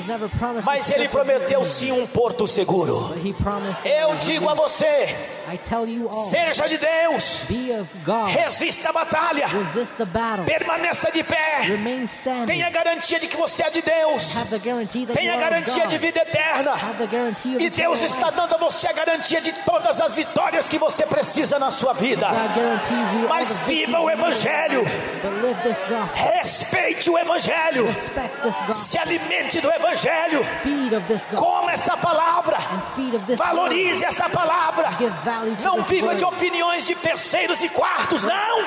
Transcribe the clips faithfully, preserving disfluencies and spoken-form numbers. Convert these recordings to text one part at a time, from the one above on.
mas Ele prometeu sim um porto seguro. Eu digo a você, seja de Deus, resista a batalha, permaneça de pé, tenha garantia de que você é de Deus, tenha garantia de vida eterna, e Deus está dando a você a garantia de todas as vitórias que você precisa na sua vida. Mas viva o Evangelho, respeite o Evangelho, se alimente do Evangelho, coma essa palavra, valorize essa palavra. Não viva de opiniões de terceiros e quartos, não.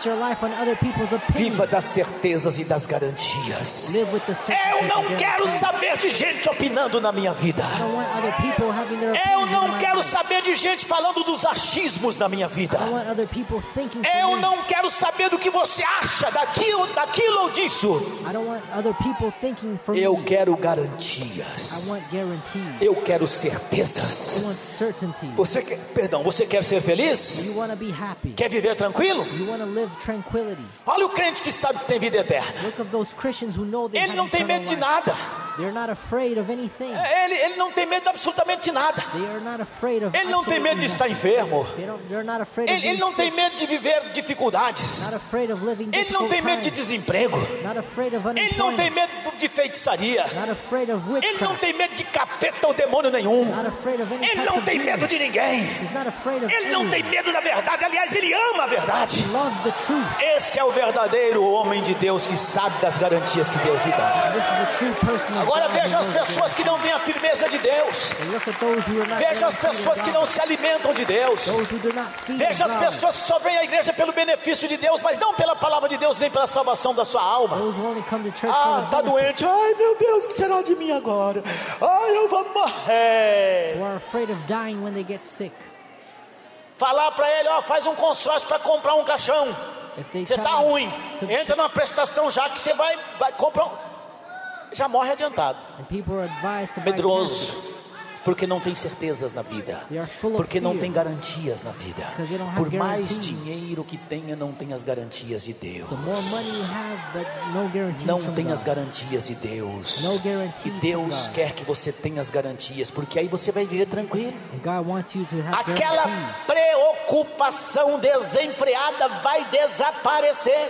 Viva das certezas e das garantias. Eu não quero saber de gente opinando na minha vida. Eu não quero saber de gente falando dos achismos na minha vida. Eu não quero saber do que você acha daquilo, daquilo ou disso. Eu quero garantias. Eu quero certezas. Você quer, perdão, você quer ser feliz? Quer viver tranquilo? Olha o crente que sabe que tem vida eterna. Ele não tem medo de nada. Ele, ele não tem medo de absolutamente nada. Ele não tem medo de estar enfermo. Ele, ele não tem medo de viver dificuldades. Ele não tem medo de desemprego. Ele não tem medo de feitiçaria. Ele não tem medo de capeta ou demônio nenhum. Ele não tem medo de ninguém. Ele não tem medo da verdade. Aliás, ele ama a verdade. Esse é o verdadeiro homem de Deus que sabe das garantias que Deus lhe dá. Agora veja as pessoas que não têm a firmeza de Deus. Veja as pessoas que não se alimentam de Deus. Veja as pessoas que só vêm à igreja pelo benefício de Deus, mas não pela palavra de Deus, nem pela salvação da sua alma. Ah, está doente. Ai, meu Deus, o que será de mim agora? Ai, eu vou morrer. Falar para ele, ó, faz um consórcio para comprar um caixão. Você está ruim. Entra numa prestação já que você vai, vai comprar um... Já morre adiantado, medroso, porque não tem certezas na vida, porque não tem garantias na vida. Por mais dinheiro que tenha, não tem as garantias de Deus. Não tem as garantias de Deus. E Deus quer que você tenha as garantias, porque aí você vai viver tranquilo. Aquela preocupação desenfreada vai desaparecer.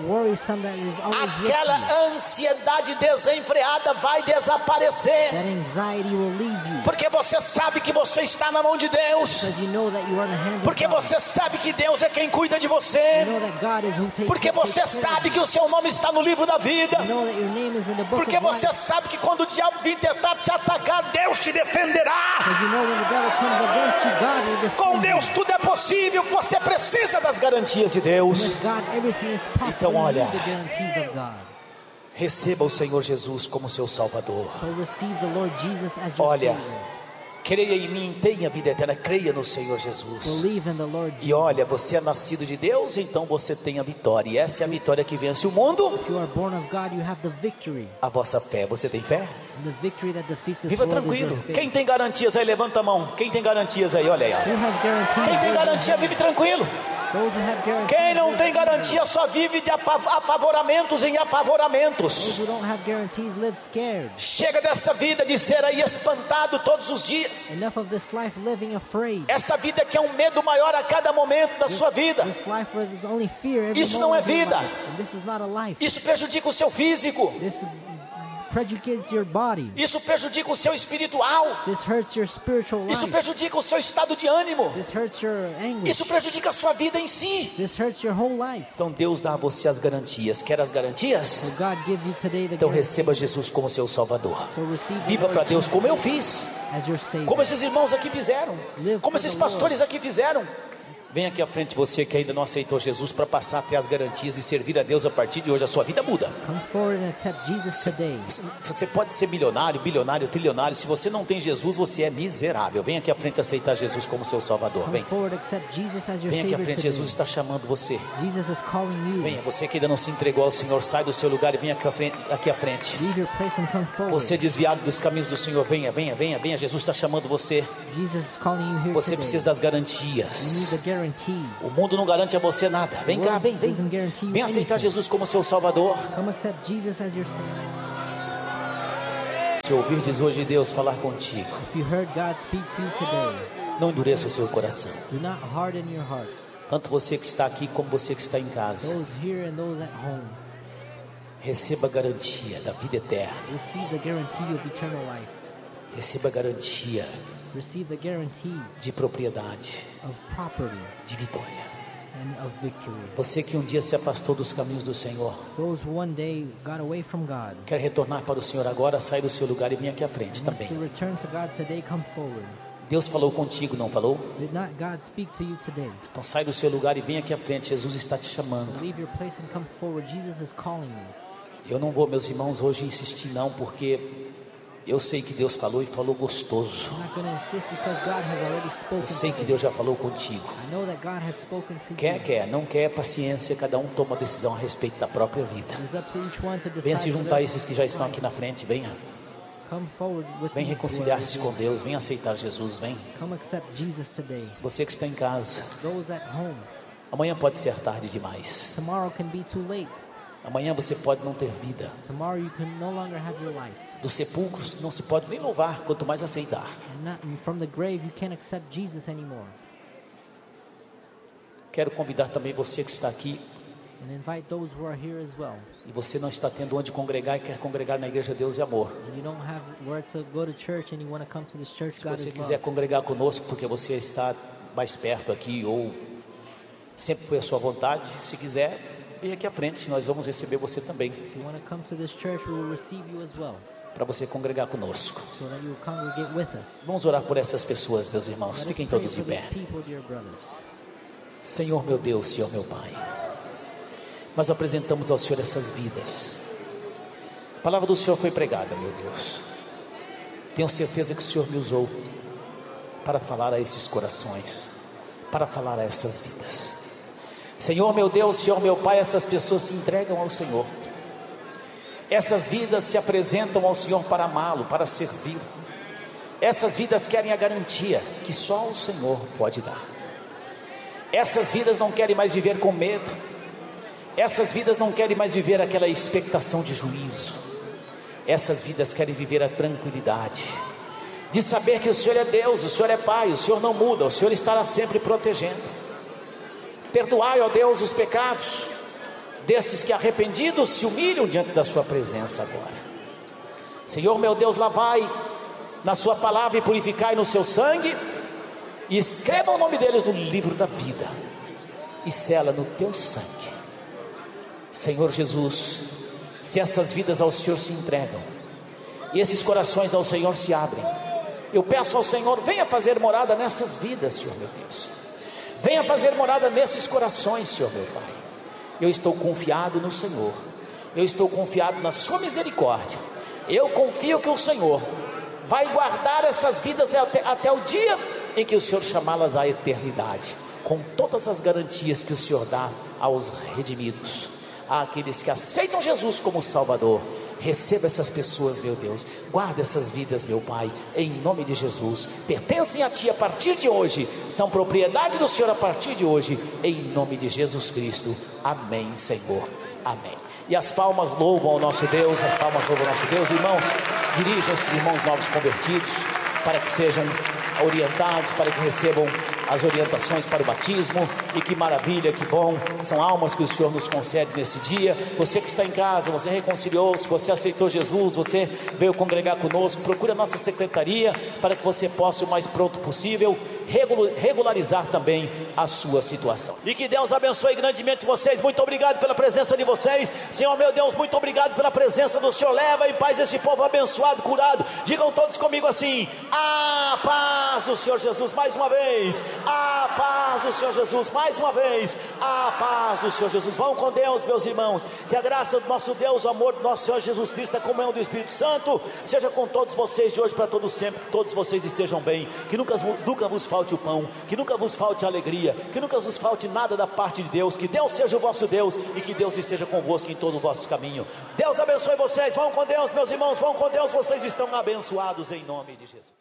Aquela ansiedade desenfreada vai desaparecer. Porque você sabe que você está na mão de Deus. Porque você sabe que Deus é quem cuida de você. Porque você sabe que o seu nome está no livro da vida. Porque você sabe que quando o diabo vir tentar te atacar, Deus te defenderá. Com Deus tudo é possível. Você precisa das garantias de Deus. Então olha, receba o Senhor Jesus como seu Salvador. Olha, creia em mim, tenha vida eterna. Creia no Senhor Jesus. E olha, você é nascido de Deus, então você tem a vitória. E essa é a vitória que vence o mundo. A vossa fé. Você tem fé? Viva tranquilo. Quem tem garantias aí, levanta a mão. Quem tem garantias aí, olha aí. Quem tem garantia, vive tranquilo. Quem não tem garantia só vive de apavoramentos em apavoramentos. Chega dessa vida de ser aí espantado todos os dias. Essa vida que é um medo maior a cada momento da sua vida. Isso não é vida. Isso prejudica o seu físico. Isso prejudica o seu espiritual. Isso prejudica o seu estado de ânimo. Isso prejudica a sua vida em si. Então Deus dá a você as garantias. Quer as garantias? Então receba Jesus como seu Salvador. Viva para Deus como eu fiz, como esses irmãos aqui fizeram, como esses pastores aqui fizeram. Vem aqui à frente, você que ainda não aceitou Jesus, para passar até as garantias e servir a Deus. A partir de hoje a sua vida muda. Você pode ser milionário, bilionário, trilionário. Se você não tem Jesus, você é miserável. Vem aqui à frente aceitar Jesus como seu Salvador. Vem, vem aqui à frente, Jesus está chamando você. Venha, você que ainda não se entregou ao Senhor, sai do seu lugar e vem aqui à frente, aqui à frente. Você desviado dos caminhos do Senhor, venha, venha, venha, venha. Jesus está chamando você. Você precisa das garantias. O mundo não garante a você nada. Vem cá, vem, vem. Vem aceitar Jesus como seu Salvador. Se ouvirdes hoje Deus falar contigo, if you heard God speak to you today, não endureça o seu coração. do not harden your hearts. Tanto você que está aqui como você que está em casa, Those here and those at home, receba a garantia da vida eterna. receive the guarantee of eternal life. Receba a garantia Receive the guarantees de propriedade, of property de vitória. and of victory. Você que um dia se afastou dos caminhos do Senhor, Those who one day got away from God, quer retornar para o Senhor agora, sai do seu lugar e vem aqui à frente wants também. to return to God today, come forward. Deus falou contigo, não falou? Did not God speak to you today? Então sai do seu lugar e vem aqui à frente, Jesus está te chamando. Leave your place and come forward. Jesus is calling you. Eu não vou, meus irmãos, hoje insistir não, porque eu sei que Deus falou e falou gostoso. I'm not going to insist because God has already spoken Eu sei to que you. Deus já falou contigo. I know that God has spoken to Quer, you. quer, não quer, paciência, cada um toma a decisão a respeito da própria vida. It's up to each one to Venha se decide juntar a for esses que já estão aqui na frente, venha. Come forward with Vem these reconciliar-se words. com Deus, vem aceitar Jesus, vem. Come accept Jesus today. Você que está em casa, Those at home, amanhã pode ser tarde demais. tomorrow can be too late. Amanhã você pode não ter vida. Tomorrow you can no longer have your life. Dos sepulcros não se pode nem louvar, quanto mais aceitar. And not, and from the grave you can't accept Jesus anymore. Quero convidar também você que está aqui And invite those who are here as well. e você não está tendo onde congregar e quer congregar na Igreja Deus e Amor. And you don't have where to go to church and you want to come to this church, Se God você is quiser love. congregar conosco porque você está mais perto aqui ou sempre foi a sua vontade, se quiser, vem aqui à frente, nós vamos receber você também, If you want to come to this church, we will receive you as well, para você congregar conosco. so that you will congregate with us. Vamos orar por essas pessoas, meus irmãos. Let us Fiquem pray todos de for these pé. people, dear brothers. Senhor meu Deus, Senhor meu Pai, nós apresentamos ao Senhor essas vidas. A palavra do Senhor foi pregada, meu Deus. Tenho certeza que o Senhor me usou para falar a esses corações, para falar a essas vidas. Senhor meu Deus, Senhor meu Pai, essas pessoas se entregam ao Senhor. Essas vidas se apresentam ao Senhor para amá-lo, para servi-lo. Essas vidas querem a garantia que só o Senhor pode dar. Essas vidas não querem mais viver com medo. Essas vidas não querem mais viver aquela expectação de juízo. Essas vidas querem viver a tranquilidade de saber que o Senhor é Deus, o Senhor é Pai, o Senhor não muda, o Senhor estará sempre protegendo. Perdoai, ó Deus, os pecados desses que arrependidos se humilham diante da sua presença agora. Senhor meu Deus, lavai na sua palavra e purificai no seu sangue, e escreva o nome deles no livro da vida e sela no teu sangue. Senhor Jesus, se essas vidas ao Senhor se entregam e esses corações ao Senhor se abrem, eu peço ao Senhor, venha fazer morada nessas vidas, Senhor meu Deus. Venha fazer morada nesses corações, Senhor meu Pai. Eu estou confiado no Senhor. Eu estou confiado na sua misericórdia. Eu confio que o Senhor vai guardar essas vidas até, até o dia em que o Senhor chamá-las à eternidade, com todas as garantias que o Senhor dá aos redimidos, àqueles que aceitam Jesus como Salvador. Receba essas pessoas, meu Deus. Guarda essas vidas, meu Pai, em nome de Jesus. Pertencem a Ti a partir de hoje, são propriedade do Senhor a partir de hoje, em nome de Jesus Cristo. Amém, Senhor. Amém. E as palmas louvam ao nosso Deus, as palmas louvam ao nosso Deus. Irmãos, dirijam esses irmãos novos convertidos para que sejam orientados, para que recebam as orientações para o batismo. E que maravilha, que bom, são almas que o Senhor nos concede nesse dia. Você que está em casa, você reconciliou, se você aceitou Jesus, você veio congregar conosco, procure a nossa secretaria para que você possa o mais pronto possível regularizar também a sua situação. E que Deus abençoe grandemente vocês. Muito obrigado pela presença de vocês. Senhor meu Deus, muito obrigado pela presença do Senhor. Leva em paz esse povo abençoado, curado. Digam todos comigo assim: a paz do Senhor Jesus. Mais uma vez, a paz do Senhor Jesus. Mais uma vez, a paz do Senhor Jesus. Vão com Deus, meus irmãos. Que a graça do nosso Deus, o amor do nosso Senhor Jesus Cristo, a comunhão do Espírito Santo seja com todos vocês de hoje para todos sempre. Que todos vocês estejam bem. Que nunca, nunca vos falte o pão, que nunca vos falte a alegria, que nunca vos falte nada da parte de Deus. Que Deus seja o vosso Deus e que Deus esteja convosco em todo o vosso caminho. Deus abençoe vocês. Vão com Deus, meus irmãos. Vão com Deus. Vocês estão abençoados em nome de Jesus.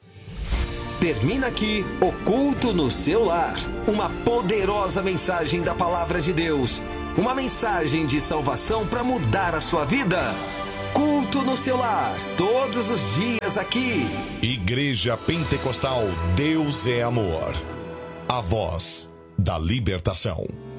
Termina aqui o Culto no Seu Lar. Uma poderosa mensagem da Palavra de Deus. Uma mensagem de salvação para mudar a sua vida. Culto no seu lar, todos os dias aqui. Igreja Pentecostal Deus é Amor. A voz da libertação.